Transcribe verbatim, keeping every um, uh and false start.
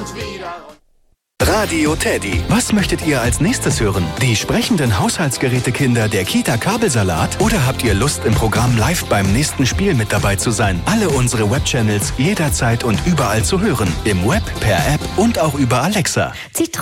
und wieder. Radio Teddy. Was möchtet ihr als nächstes hören? Die sprechenden Haushaltsgerätekinder der Kita Kabelsalat? Oder habt ihr Lust, im Programm live beim nächsten Spiel mit dabei zu sein? Alle unsere Webchannels jederzeit und überall zu hören. Im Web, per App und auch über Alexa. Zitronen.